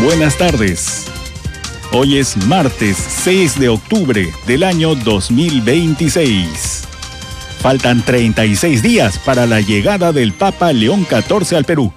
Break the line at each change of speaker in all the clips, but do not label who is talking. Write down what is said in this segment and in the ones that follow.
buenas tardes. Hoy es martes 6 de octubre del año 2026. Faltan 36 días para la llegada del Papa León XIV al Perú.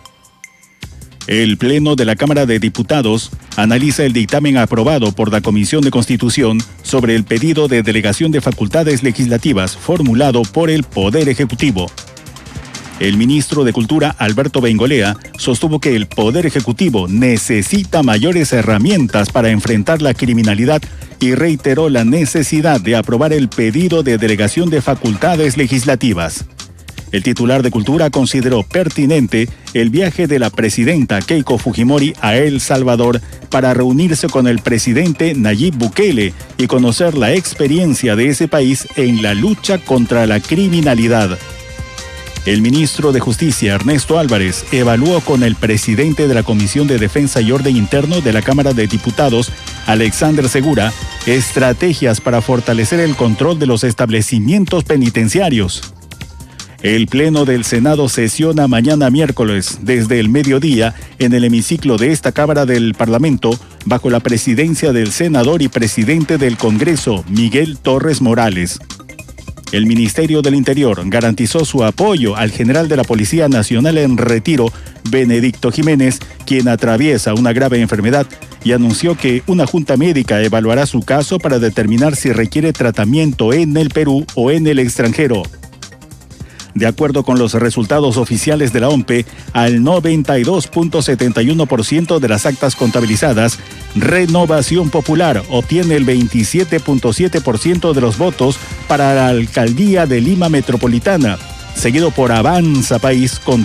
El Pleno de la Cámara de Diputados analiza el dictamen aprobado por la Comisión de Constitución sobre el pedido de delegación de facultades legislativas formulado por el Poder Ejecutivo. El ministro de Cultura, Alberto Bengolea, sostuvo que el Poder Ejecutivo necesita mayores herramientas para enfrentar la criminalidad y reiteró la necesidad de aprobar el pedido de delegación de facultades legislativas. El titular de Cultura consideró pertinente el viaje de la presidenta Keiko Fujimori a El Salvador para reunirse con el presidente Nayib Bukele y conocer la experiencia de ese país en la lucha contra la criminalidad. El ministro de Justicia, Ernesto Álvarez, evaluó con el presidente de la Comisión de Defensa y Orden Interno de la Cámara de Diputados, Alexander Segura, estrategias para fortalecer el control de los establecimientos penitenciarios. El Pleno del Senado sesiona mañana miércoles desde el mediodía en el hemiciclo de esta Cámara del Parlamento bajo la presidencia del senador y presidente del Congreso, Miguel Torres Morales. El Ministerio del Interior garantizó su apoyo al general de la Policía Nacional en retiro, Benedicto Jiménez, quien atraviesa una grave enfermedad, y anunció que una junta médica evaluará su caso para determinar si requiere tratamiento en el Perú o en el extranjero. De acuerdo con los resultados oficiales de la OMPE, al 92.71% de las actas contabilizadas, Renovación Popular obtiene el 27.7% de los votos para la alcaldía de Lima Metropolitana, seguido por Avanza País con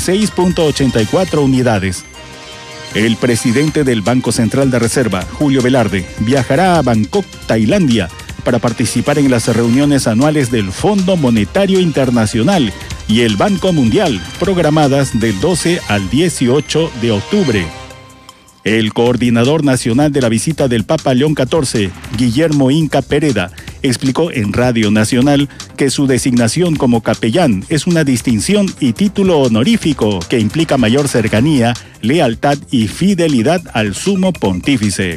26.84 unidades. El presidente del Banco Central de Reserva, Julio Velarde, viajará a Bangkok, Tailandia, para participar en las reuniones anuales del Fondo Monetario Internacional y el Banco Mundial, programadas del 12 al 18 de octubre. El coordinador nacional de la visita del Papa León XIV, Guillermo Inca Pereda, explicó en Radio Nacional que su designación como capellán es una distinción y título honorífico que implica mayor cercanía, lealtad y fidelidad al sumo pontífice.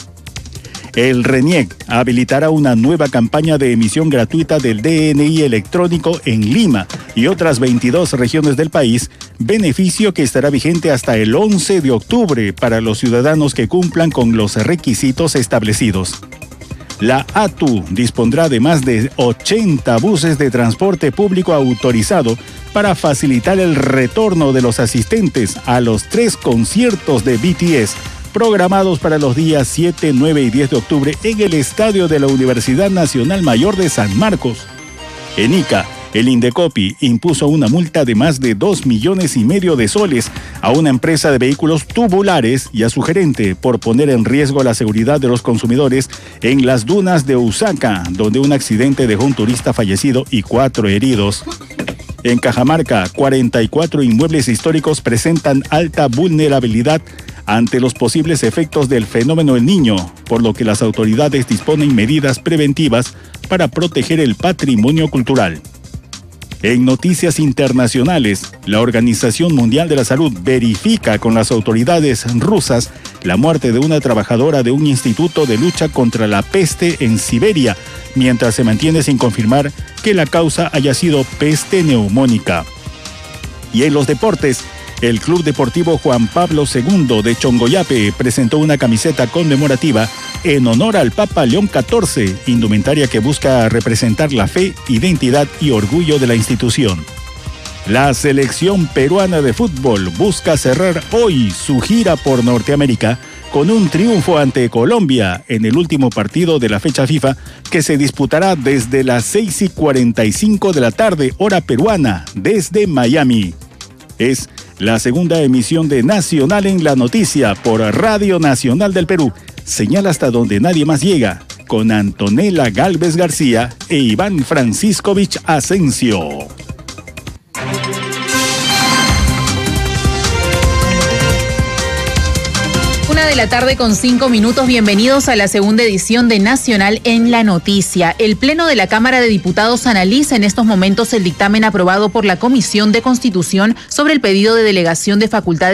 El RENIEC habilitará una nueva campaña de emisión gratuita del DNI electrónico en Lima y otras 22 regiones del país, beneficio que estará vigente hasta el 11 de octubre para los ciudadanos que cumplan con los requisitos establecidos. La ATU dispondrá de más de 80 buses de transporte público autorizado para facilitar el retorno de los asistentes a los 3 conciertos de BTS, programados para los días 7, 9 y 10 de octubre en el estadio de la Universidad Nacional Mayor de San Marcos. En Ica, el Indecopi impuso una multa de más de 2,5 millones de soles a una empresa de vehículos tubulares y a su gerente por poner en riesgo la seguridad de los consumidores en las dunas de Usaca, donde un accidente dejó un turista fallecido y 4 heridos. En Cajamarca, 44 inmuebles históricos presentan alta vulnerabilidad ante los posibles efectos del fenómeno El Niño, por lo que las autoridades disponen medidas preventivas para proteger el patrimonio cultural. En noticias internacionales, la Organización Mundial de la Salud verifica con las autoridades rusas la muerte de una trabajadora de un instituto de lucha contra la peste en Siberia, mientras se mantiene sin confirmar que la causa haya sido peste neumónica. Y en los deportes, el Club Deportivo Juan Pablo II de Chongoyape presentó una camiseta conmemorativa en honor al Papa León XIV, indumentaria que busca representar la fe, identidad y orgullo de la institución. La selección peruana de fútbol busca cerrar hoy su gira por Norteamérica con un triunfo ante Colombia en el último partido de la fecha FIFA que se disputará desde las 6:45 de la tarde, hora peruana, desde Miami. Es la segunda emisión de Nacional en la Noticia por Radio Nacional del Perú. Señal hasta donde nadie más llega, con Antonella Gálvez García e Iván Franciscovich Asensio.
1:05 p.m. Bienvenidos a la segunda edición de Nacional en la Noticia. El Pleno de la Cámara de Diputados analiza en estos momentos el dictamen aprobado por la Comisión de Constitución sobre el pedido de delegación de facultades